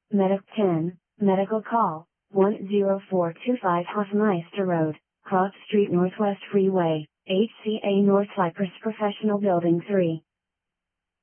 Medic 10, medical call, 10425 Hoffmeister Road, Cross Street Northwest Freeway, HCA North Cypress Professional Building 3.